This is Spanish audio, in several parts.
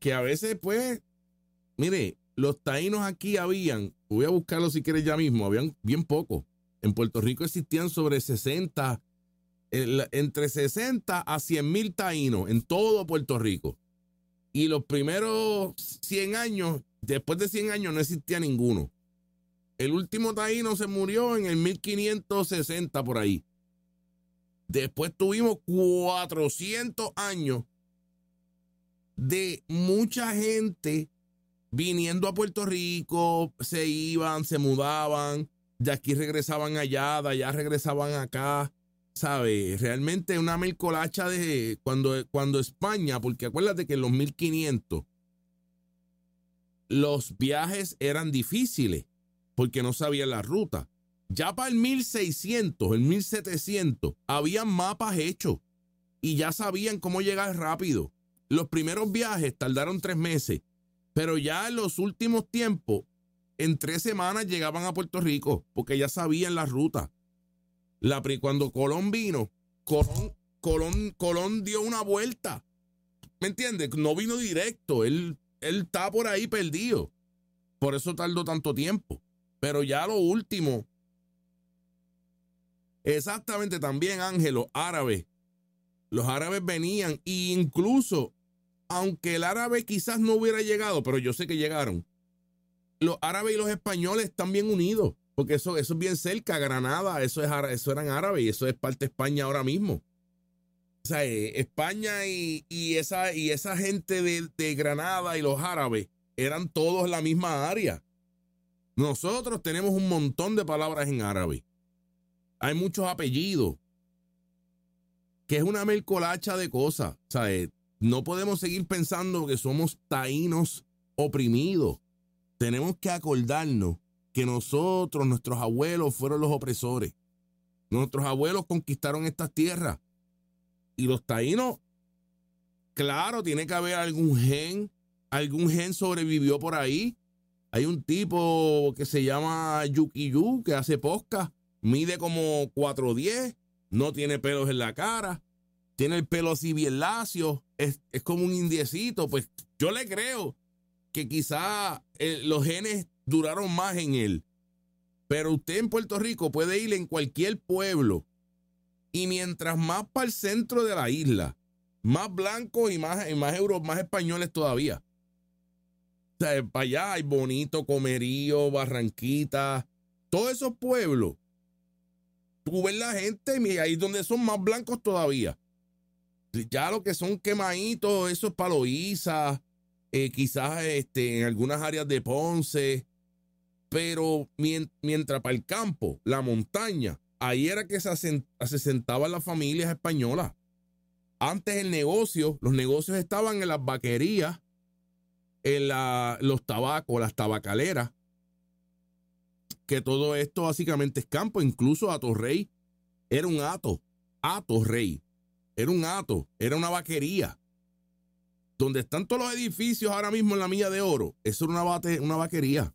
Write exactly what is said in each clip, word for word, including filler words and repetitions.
que a veces, pues, mire, los taínos aquí habían, voy a buscarlo si quieres ya mismo, habían bien pocos. En Puerto Rico existían sobre sesenta, el, entre sesenta a cien mil taínos en todo Puerto Rico. Y los primeros cien años, después de cien años no existía ninguno. El último taíno se murió en el mil quinientos sesenta por ahí. Después tuvimos cuatrocientos años de mucha gente viniendo a Puerto Rico, se iban, se mudaban, de aquí regresaban allá, de allá regresaban acá, ¿sabes? Realmente una melcolacha de cuando, cuando España, porque acuérdate que en los mil quinientos los viajes eran difíciles porque no sabían la ruta. Ya para el mil seiscientos, el mil setecientos, habían mapas hechos y ya sabían cómo llegar rápido. Los primeros viajes tardaron tres meses, pero ya en los últimos tiempos, en tres semanas llegaban a Puerto Rico porque ya sabían la ruta. La, cuando Colón vino, Colón, Colón, Colón dio una vuelta. ¿Me entiendes? No vino directo. Él, él está por ahí perdido. Por eso tardó tanto tiempo. Pero ya lo último. Exactamente también, Ángel, los árabes. Los árabes venían e incluso, aunque el árabe quizás no hubiera llegado, pero yo sé que llegaron. Los árabes y los españoles están bien unidos, porque eso, eso es bien cerca, Granada, eso, es, eso eran árabes y eso es parte de España ahora mismo. O sea, eh, España y, y, esa, y esa gente de, de Granada y los árabes eran todos la misma área. Nosotros tenemos un montón de palabras en árabe. Hay muchos apellidos, que es una melcolacha de cosas. O sea, eh, no podemos seguir pensando que somos taínos oprimidos. Tenemos que acordarnos que nosotros, nuestros abuelos, fueron los opresores. Nuestros abuelos conquistaron estas tierras. Y los taínos, claro, tiene que haber algún gen, algún gen sobrevivió por ahí. Hay un tipo que se llama Yukiyu, que hace podcast, mide como cuatro diez, no tiene pelos en la cara, tiene el pelo así bien lacio, es, es como un indiecito. Pues yo le creo que quizá eh, los genes duraron más en él. Pero usted en Puerto Rico puede ir en cualquier pueblo y mientras más para el centro de la isla, más blancos y más, y más euros, más españoles todavía. O sea, para allá hay Bonito, Comerío, Barranquita, todos esos pueblos. Tú ves la gente y ahí es donde son más blancos todavía. Ya lo que son quemaditos, eso es para Loíza, eh, quizás este, en algunas áreas de Ponce, pero mient- mientras para el campo, la montaña, ahí era que se, asent- se sentaban las familias españolas. Antes el negocio, los negocios estaban en las vaquerías, en la, los tabacos, las tabacaleras, que todo esto básicamente es campo. Incluso Atorrey era un hato, Atorrey, era un hato, era una vaquería. Donde están todos los edificios ahora mismo en la Milla de Oro, eso era una, bate, una vaquería.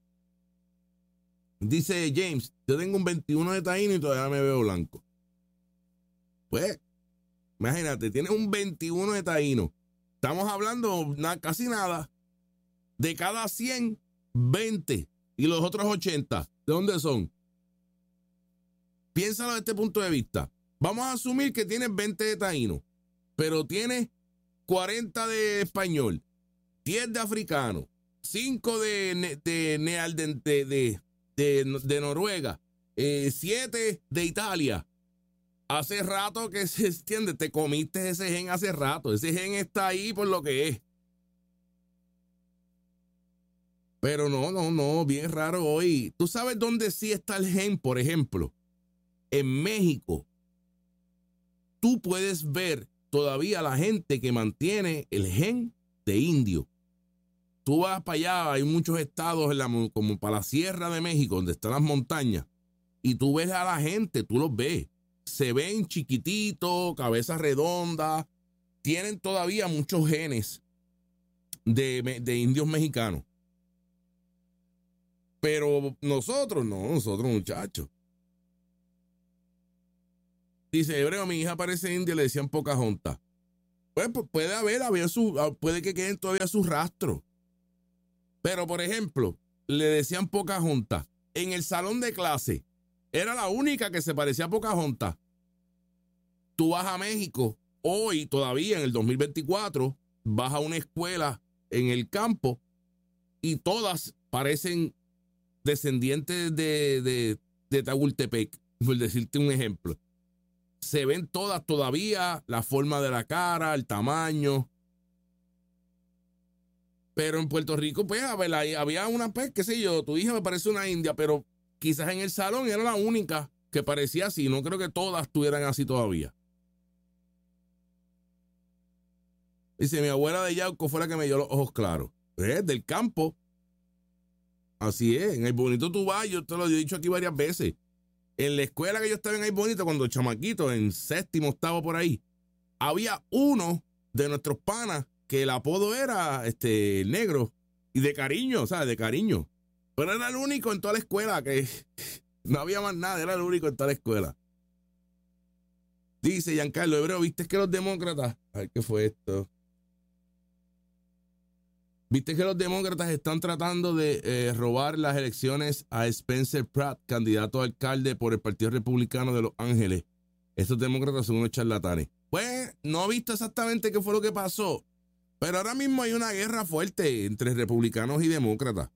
Dice James, yo tengo un veintiuno de taíno y todavía me veo blanco. Pues, imagínate, tienes un veintiuno de taíno. Estamos hablando na, casi nada. De cada cien, veinte. Y los otros ochenta, ¿de dónde son? Piénsalo desde este punto de vista. Vamos a asumir que tienes veinte de taíno, pero tienes cuarenta de español, diez de africano, cinco de, de, de, de, de, de, de Noruega, eh, siete de Italia. Hace rato que se extiende, te comiste ese gen hace rato. Ese gen está ahí por lo que es. Pero no, no, no, bien raro hoy. ¿Tú sabes dónde sí está el gen, por ejemplo? En México. Tú puedes ver todavía la gente que mantiene el gen de indio. Tú vas para allá, hay muchos estados en la, como para la Sierra de México, donde están las montañas, y tú ves a la gente, tú los ves. Se ven chiquititos, cabeza redonda, tienen todavía muchos genes de, de indios mexicanos. Pero nosotros no, nosotros muchachos. Dice Hebreo, mi hija parece india, le decían Pocahontas. Pues, pues puede haber, haber su, puede que queden todavía sus rastros. Pero, por ejemplo, le decían Pocahontas. En el salón de clase, era la única que se parecía a Pocahontas. Tú vas a México, hoy todavía en el dos mil veinticuatro, vas a una escuela en el campo y todas parecen descendientes de, de, de Tehuantepec, por decirte un ejemplo. Se ven todas todavía, la forma de la cara, el tamaño. Pero en Puerto Rico, pues, a ver, había una, pues, qué sé yo, tu hija me parece una india, pero quizás en el salón era la única que parecía así. No creo que todas estuvieran así todavía. Dice, mi abuela de Yauco fue la que me dio los ojos claros. ¿Eh? Del campo. Así es. En el Bonito tú vas, yo te lo he dicho aquí varias veces. En la escuela que yo estaba en Ay Bonito, cuando chamaquito, en séptimo, octavo por ahí, había uno de nuestros panas que el apodo era este, el negro. Y de cariño, o sea, de cariño. Pero era el único en toda la escuela que no había más nada, era el único en toda la escuela. Dice Giancarlo Hebreo, ¿viste que los demócratas? A ver, ¿qué fue esto? ¿Viste que los demócratas están tratando de eh, robar las elecciones a Spencer Pratt, candidato a alcalde por el Partido Republicano de Los Ángeles? Estos demócratas son unos charlatanes. Pues no he visto exactamente qué fue lo que pasó, pero ahora mismo hay una guerra fuerte entre republicanos y demócratas.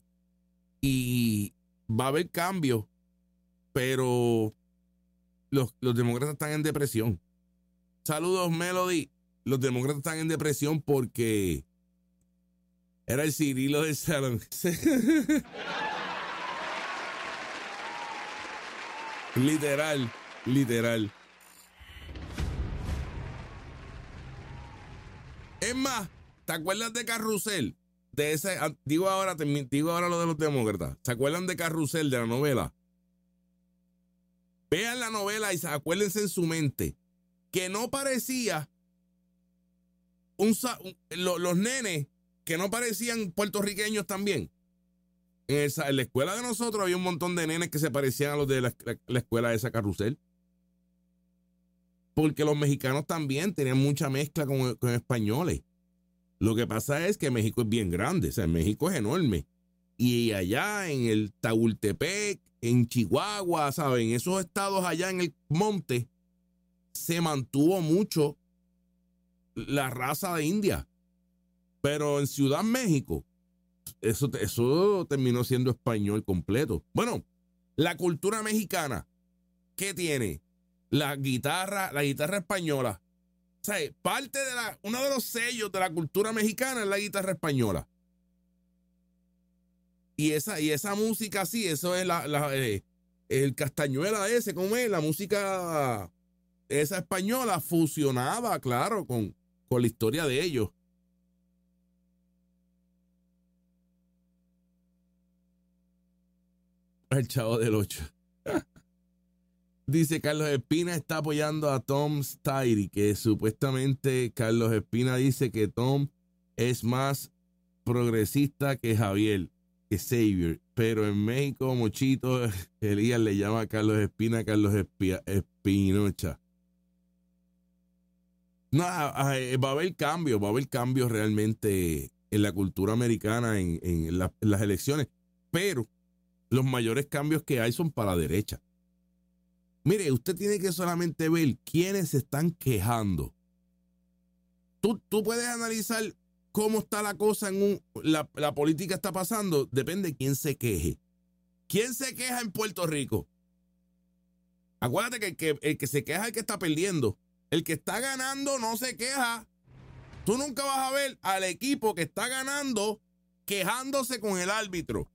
Y va a haber cambios, pero los, los demócratas están en depresión. Saludos, Melody. Los demócratas están en depresión porque era el Cirilo del salón. Literal, literal. Es más, ¿te acuerdas de Carrusel? De ese, digo ahora, digo ahora lo de los demócratas. ¿Se acuerdan de Carrusel, de la novela? Vean la novela y acuérdense en su mente que no parecía un, un, lo, los nenes que no parecían puertorriqueños también. En, esa, en la escuela de nosotros había un montón de nenes que se parecían a los de la, la, la escuela de esa Carrusel. Porque los mexicanos también tenían mucha mezcla con, con españoles. Lo que pasa es que México es bien grande, o sea, México es enorme. Y allá en el Tehuantepec, en Chihuahua, ¿saben? Esos estados allá en el monte, se mantuvo mucho la raza de India. Pero en Ciudad México, eso, eso terminó siendo español completo. Bueno, la cultura mexicana, ¿qué tiene? La guitarra, la guitarra española. O sea, parte de la, uno de los sellos de la cultura mexicana es la guitarra española. Y esa, y esa música, sí, eso es la, la eh, el castañuela ese, ¿cómo es? La música esa española fusionaba, claro, con, con la historia de ellos. El Chavo del Ocho. Dice Carlos Espina está apoyando a Tom Steyr, que supuestamente Carlos Espina dice que Tom es más progresista que Javier, que Xavier, pero en México Mochito Elías le llama a Carlos Espina Carlos Espia, Espinocha. No, va a haber cambios, va a haber cambios realmente en la cultura americana en, en, la, en las elecciones, pero los mayores cambios que hay son para la derecha. Mire, usted tiene que solamente ver quiénes se están quejando. Tú, tú puedes analizar cómo está la cosa en un... La, la política está pasando, depende de quién se queje. ¿Quién se queja en Puerto Rico? Acuérdate que el que, el que se queja es el que está perdiendo. El que está ganando no se queja. Tú nunca vas a ver al equipo que está ganando quejándose con el árbitro.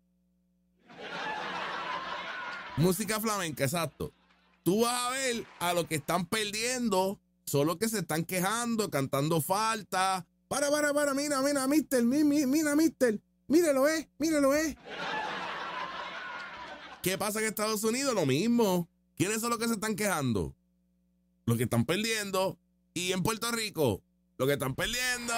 Música flamenca, exacto. Tú vas a ver a los que están perdiendo, solo que se están quejando, cantando falta. Para, para, para, mira, mira, mister, mira, mira, mister, míralo, eh, míralo, eh. ¿Qué pasa en Estados Unidos? Lo mismo. ¿Quiénes son los que se están quejando? Los que están perdiendo. Y en Puerto Rico, los que están perdiendo.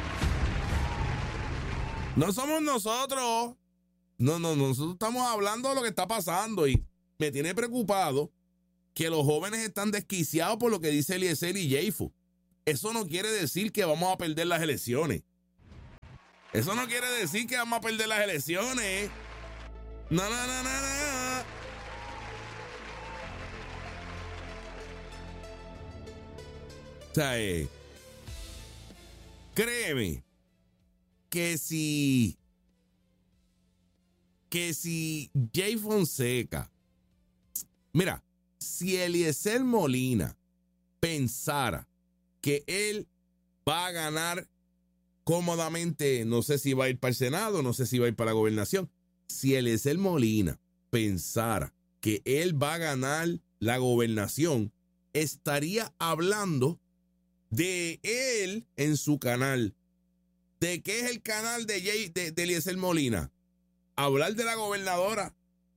No somos nosotros. No, no, nosotros estamos hablando de lo que está pasando y me tiene preocupado que los jóvenes están desquiciados por lo que dice Eliezer y Jayfo. eso no quiere decir que vamos a perder las elecciones. Eso no quiere decir que vamos a perder las elecciones. No, no, no, no, no. O sea, eh, créeme que si que si Jay Fonseca, mira, si Eliezer Molina pensara que él va a ganar cómodamente, no sé si va a ir para el Senado, no sé si va a ir para la gobernación, si Eliezer Molina pensara que él va a ganar la gobernación, estaría hablando de él en su canal. ¿De qué es el canal de, Jay, de, de Eliezer Molina? Hablar de la gobernadora.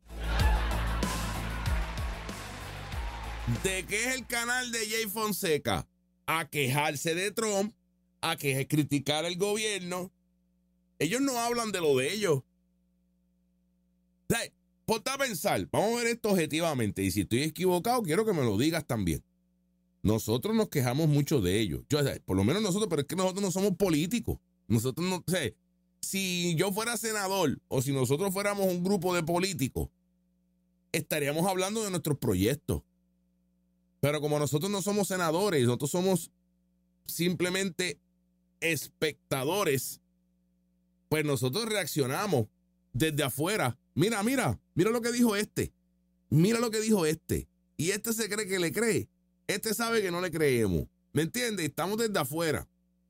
¿De qué es el canal de Jay Fonseca? A quejarse de Trump, a que criticar el gobierno. Ellos no hablan de lo de ellos. O sea, ponte a pensar, vamos a ver esto objetivamente, y si estoy equivocado, quiero que me lo digas también. Nosotros nos quejamos mucho de ellos. Yo, por lo menos nosotros, pero es que nosotros no somos políticos. Nosotros no, o sea, si yo fuera senador o si nosotros fuéramos un grupo de políticos, estaríamos hablando de nuestros proyectos. Pero como nosotros no somos senadores, nosotros somos simplemente espectadores, pues nosotros reaccionamos desde afuera. Mira, mira, mira lo que dijo este. Mira lo que dijo este. Y este se cree que le cree. Este sabe que no le creemos. ¿Me entiendes? Estamos desde afuera.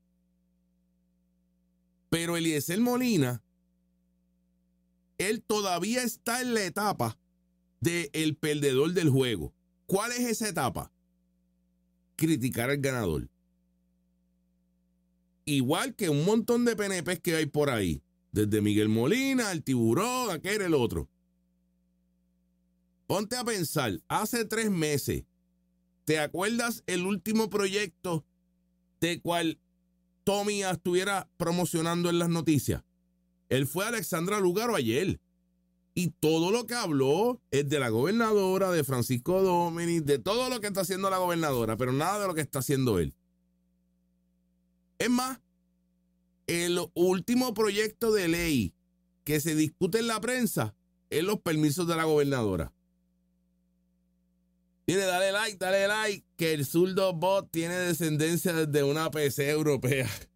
Pero Eliezer Molina, él todavía está en la etapa del perdedor del juego. ¿Cuál es esa etapa? Criticar al ganador. Igual que un montón de P N Pes que hay por ahí. Desde Miguel Molina, el Tiburón, aquel, el otro. Ponte a pensar, hace tres meses, ¿te acuerdas el último proyecto de cual Tommy estuviera promocionando en las noticias? Él fue a Alexandra Lúgaro ayer. Y todo lo que habló es de la gobernadora, de Francisco Dominic, de todo lo que está haciendo la gobernadora, pero nada de lo que está haciendo él. Es más, el último proyecto de ley que se discute en la prensa es los permisos de la gobernadora. Mire, dale like, dale like, que el zurdo bot tiene descendencia desde una P C europea.